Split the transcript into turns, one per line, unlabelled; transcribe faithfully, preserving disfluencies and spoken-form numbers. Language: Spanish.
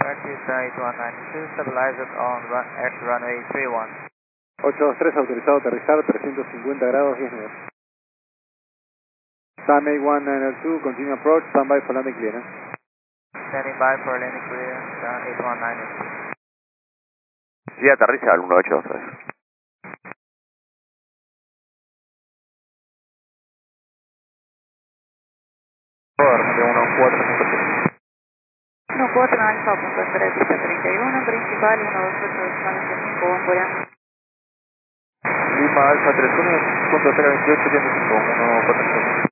Practice eight one nine two, stabilized on run, at runway three one.
ocho dos tres, autorizado a aterrizar, trescientos cincuenta grados, diez nudos. Time eight one nine two, continue approach, standby for landing clearance.
Standing by for landing clearance, uh, eight one nine two.
Sí, aterriza al uno ocho dos tres.
uno cuatro cinco siete.
uno cuatro Alfa, punto entera de pista treinta y uno, principal uno dos ocho decimal veinticinco, Bambora.
Lima Alfa treinta y uno, punto cero veintiocho, ciento cinco, uno cuatro cinco.